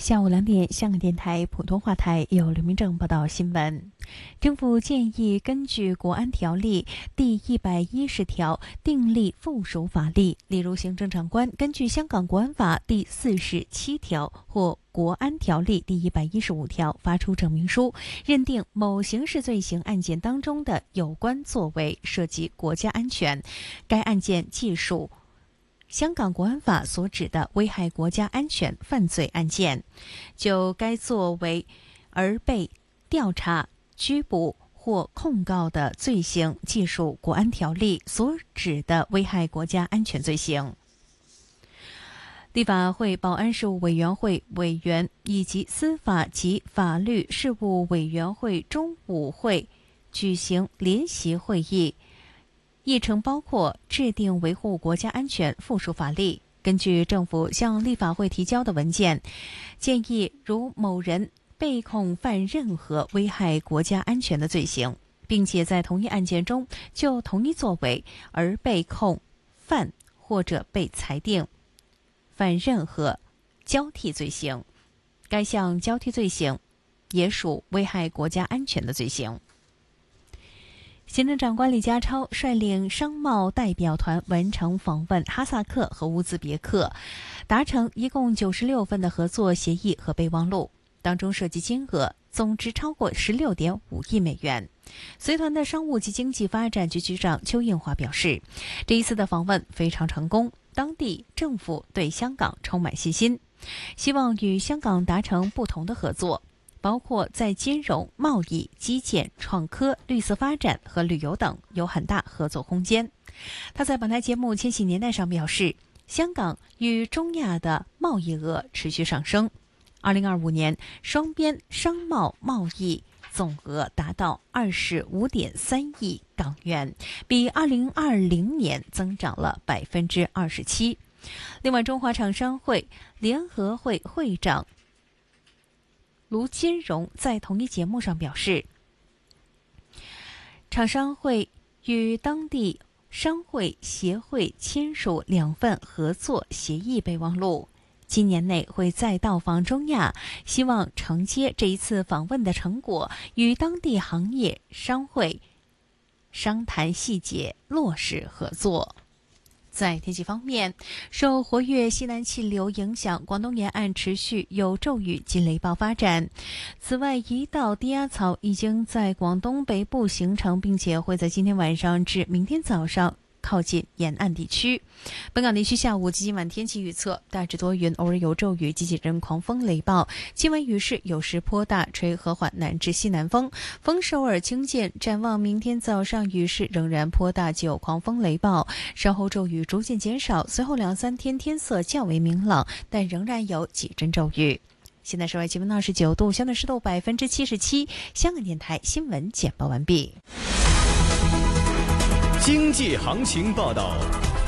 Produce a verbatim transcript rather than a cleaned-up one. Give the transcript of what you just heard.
下午两点，香港电台普通话台由刘明正报道新闻。政府建议根据国安条例第一百一十条订立附属法例，例如行政长官根据香港国安法第四十七条或国安条例第一百一十五条发出证明书，认定某刑事罪行案件当中的有关作为涉及国家安全，该案件既属香港国安法所指的危害国家安全犯罪案件，就该作为而被调查、拘捕或控告的罪行，既属国安条例所指的危害国家安全罪行。立法会保安事务委员会委员以及司法及法律事务委员会中午会举行联席会议，议程包括制定维护国家安全附属法例。根据政府向立法会提交的文件，建议如某人被控犯任何危害国家安全的罪行，并且在同一案件中就同一作为而被控犯或者被裁定犯任何交替罪行，该项交替罪行也属危害国家安全的罪行。行政长官李家超率领商贸代表团完成访问哈萨克和乌兹别克，达成一共九十六份的合作协议和备忘录，当中涉及金额总值超过 十六点五亿美元。随团的商务及经济发展局局长邱应华表示，这一次的访问非常成功，当地政府对香港充满信心，希望与香港达成不同的合作，包括在金融、贸易、基建、创科、绿色发展和旅游等有很大合作空间。他在本台节目《千禧年代》上表示，香港与中亚的贸易额持续上升，二零二五年双边商贸贸易总额达到 二十五点三亿港元，比二零二零年增长了 百分之二十七。另外，中华厂商会联合会会长卢金荣在同一节目上表示，厂商会与当地商会协会签署两份合作协议备忘录，今年内会再到访中亚，希望承接这一次访问的成果，与当地行业商会商谈细节，落实合作。在天气方面，受活跃西南气流影响，广东沿岸持续有骤雨及雷暴发展。此外，一道低压槽已经在广东北部形成，并且会在今天晚上至明天早上靠近沿岸地区。本港地区下午及今晚天气预测，大致多云，偶尔有骤雨及几阵狂风雷暴，今晚雨势有时颇大，吹和缓南至西南风，风势偶尔轻见。展望明天早上雨势仍然颇大，及有狂风雷暴，稍后骤雨逐渐减少，随后两三天天色较为明朗，但仍然有几阵骤雨。现在室外气温二十九度，相对湿度百分之七十七。香港电台新闻简报完毕。 经济行情报道，